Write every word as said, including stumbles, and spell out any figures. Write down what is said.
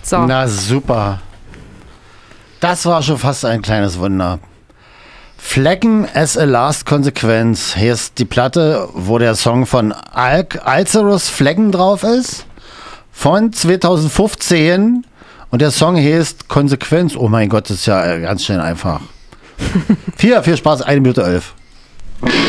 So. Na super. Das war schon fast ein kleines Wunder. Flecken as a Last Consequence. Hier ist die Platte, wo der Song von Al- Alcerus Flecken drauf ist. Von zwanzig fünfzehn. Und der Song heißt Konsequenz. Oh mein Gott, das ist ja ganz schnell einfach. Viel, viel Spaß, eine Minute elf.